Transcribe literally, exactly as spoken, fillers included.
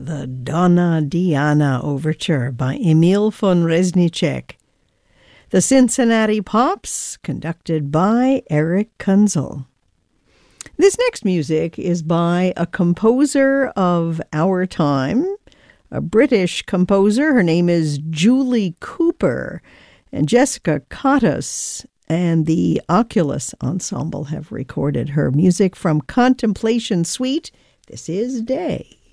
the Donna Diana Overture by Emil von Reznicek. The Cincinnati Pops, conducted by Eric Kunzel. This next music is by a composer of our time, a British composer. Her name is Julie Cooper, and Jessica Cottas and the Oculus Ensemble have recorded her music from Contemplation Suite. This is Day.